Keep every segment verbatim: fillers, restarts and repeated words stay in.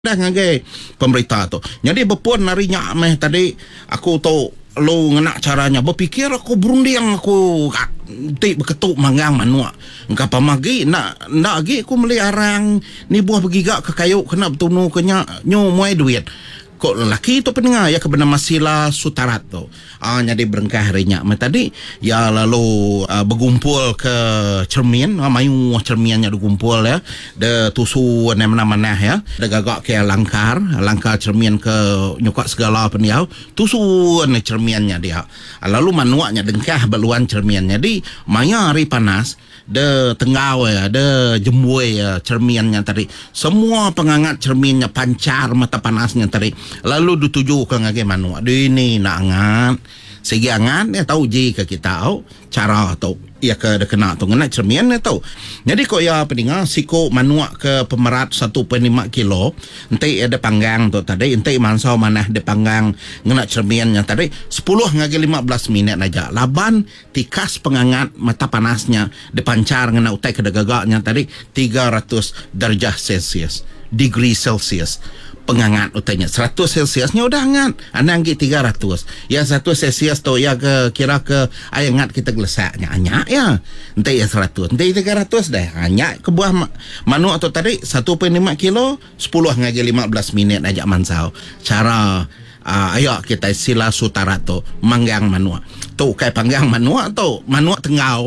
dah ngagai pemerintah tu. Jadi berpuan narinya meh tadi aku tahu lu ngenak caranya berfikir aku berunding aku ti berketuk manggang manua engka pamagi nak nak lagi aku meli arang ni buah begigak ke kayu kena betunu kenya nyu muai duit kok lelaki tu pendengar ya ke bernama Sila Sutarat tu. Ah jadi berengkah harinya me tadi ya lalu uh, bergumpul ke cermin ah, mayu cerminnya digumpul ya de tusu mana-mana ya de gagak ke langkar langkar cermin ke nyukak segala peniau tusu ne cerminnya dia. Ah, lalu manuaknya dengkah beluan cerminnya di maya hari panas de tenggau ya de jembue ya cerminnya tadi semua pengangat cerminnya pancar mata panasnya tadi lalu dituju ke ngage manuak di ini nak angat segi angat ya tahu je ke kita tahu cara atau ya ke de kena tu ngena cermin ya tahu. Jadi kok ya pendengar siko manuak ke pemerat satu koma lima kilo ente ada panggang tu tadi ente mansau manah de panggang ngena cerminnya tadi sepuluh ngage lima belas minit aja laban tikas pengangat mata panasnya dipancar ngena utai ke gagaknya tadi tiga ratus darjah Celsius degree Celsius pengangat utainya seratus Celsiusnya udah hangat ananggi tiga ratus ya satu Celsius tu ya ke kira ke air hangat kita gelesaknya anyak ya ente ya seratus ente tiga ratus dah anyak ke buah ma- manuak tu tadi satu koma lima kilo sepuluh ngaji lima belas minit aja mansau cara uh, ayo kita Sila Sutarat tu manggang manuak tu kai panggang manuak tu manuak tengau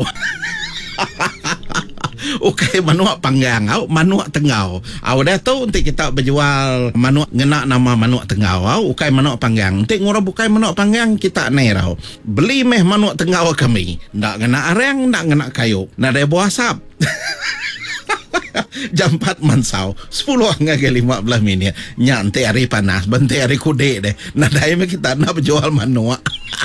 Okey, manuak panggang au, manuak tengau. Au dah tu untuk kita berjual manuak ngena nama manuak tengau au, ukai manuak panggang. Untuk ngora bukai manuak panggang kita nerau. Beli meh manuak tengau kami. Ndak ngena areng, ndak ngena kayu. Nak ada buah asap. Jam empat mansau sepuluh ngage lima belas minit nyantai hari panas bantai hari kude deh nadai me kita nak berjual manuak.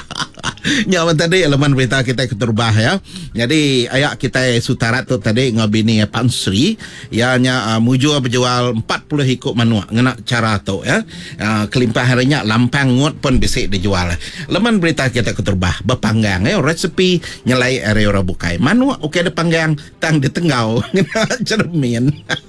Nyaman tadi elemen berita kita keterbah ya. Jadi ayak kita Sutarat tu tadi ngabini Pan Sri ya nya uh, muju berjual empat puluh hikuk manuak ngena cara tu ya. Uh, kelimpah harinya lampang ngut pun bisik dijual. Elemen berita kita keterbah berpanggang ya resepi nyelai area ora bukai. Manuak okey ada panggang tang di tenggau ngena cermin.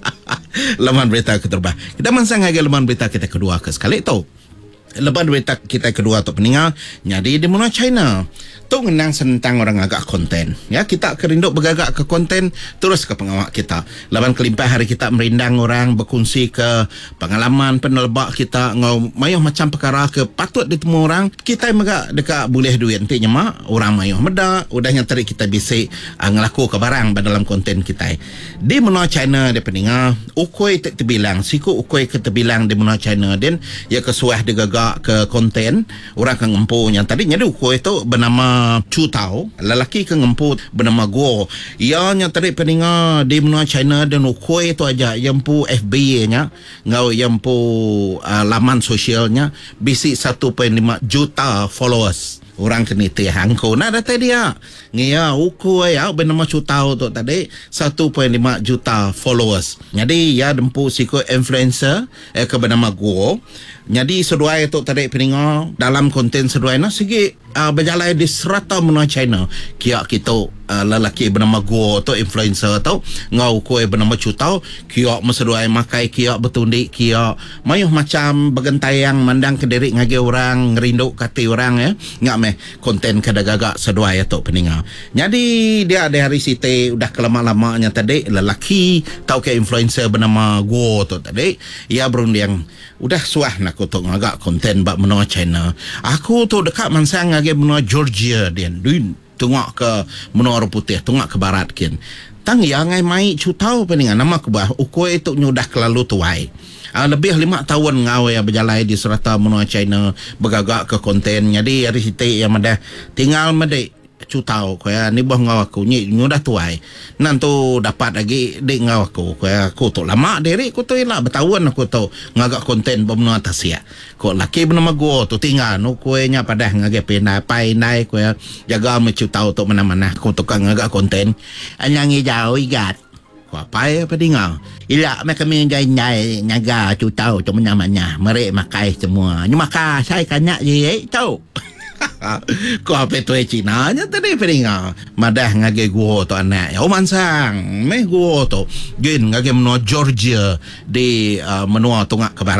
Leman berita keterbah. Kita mansang lagi leman berita kita kedua ke sekali tu. Lepas berita kita kedua tu peninggal jadi di mana China tu ngenang sentang orang agak konten ya kita kerinduk bergagak ke konten terus ke pengawak kita laban kelimpah hari kita merindang orang berkongsi ke pengalaman penelbak kita ngau mayuh macam perkara ke patut ditemu orang kita megak dekat boleh duit nanti nyemak orang mayuh meda udahnya tadi kita bisik uh, ngelaku ke barang dalam konten kita di mana China dia peninggal ukoi tak terbilang siku ukoi ke terbilang di mana China dan ya kesuah digagak ke konten orang kan ngempu yang tadi jadi ukoi itu bernama Chu Tao lelaki ke ngempu bernama Guo ianya tadi peninga di menua China dan ukoi itu aja yang pu F B nya ngau yang pu uh, laman sosialnya bisi satu koma lima juta followers orang kena tiang ko na data dia ngia ukoi ya bernama Chu Tao tu tadi satu koma lima juta followers jadi ya dempu siko influencer eh, ke bernama Guo jadi seduai tu tadi peninga dalam konten seduai na segi uh, berjalan di serata menua China kia kita uh, lelaki bernama Guo tu influencer tu ngau kue bernama Chu Tao kia meseduai makai kia betundik kia mayuh macam begentayang mandang ke diri ngage orang ngerinduk kati orang ya ngak meh konten kadagagak seduai tu peninga jadi dia ada hari site udah kelama-lamanya tadi lelaki tau ke influencer bernama Guo tu tadi ia berunding udah suah nak kutuk agak konten bak menua China aku tu dekat mansang ngage menua Georgia dia duin tengok ke menua putih tengok ke barat kin tang yang ngai mai Chu Tao peningan nama ke bah ukoi tu nyudah kelalu tuai Uh, lebih lima tahun ngau ya berjalan di serata menua China bergagak ke konten jadi hari siti yang ada tinggal mede Chu Tao kaya ni boh ngau aku ni nyudah tuai nan tu dapat lagi di ngau aku kaya aku tu lama diri aku tu lah bertahun aku tu ngagak konten bermenua tasia kok laki bernama Guo tu tinggal nu kuenya padah ngagak pindah pai nai kaya jaga me Chu Tao tu mana-mana aku tu kan ngagak konten anyangi jauh igat apa ya pedingal ila mereka menjai nyai nyaga Chu Tao tu mana-mana mereka makai semua ni makai saya kanyak je tau Ko apa tu Cina nya tadi peringa madah ngage guo to anak ya oman sang meh guo to gin ngage menua Georgia di uh, menua tengah ke barat